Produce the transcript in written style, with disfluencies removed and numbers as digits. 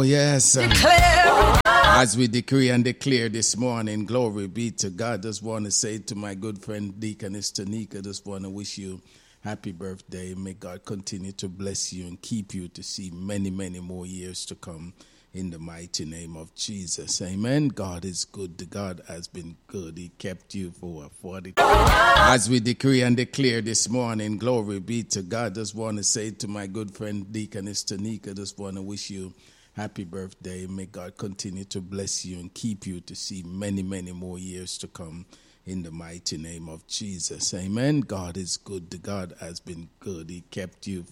yes. Declare. As we decree and declare this morning, glory be to God. Just want to say to my good friend Deaconess Tanika, just want to wish you happy birthday. May God continue to bless you and keep you to see many, many more years to come in the mighty name of Jesus. Amen. God is good. God has been good. He kept you for 40. As we decree and declare this morning, glory be to God. Just want to say to my good friend Deaconess Tanika, just want to wish you happy birthday. May God continue to bless you and keep you to see many, many more years to come in the mighty name of Jesus. Amen. God is good. God has been good. He kept you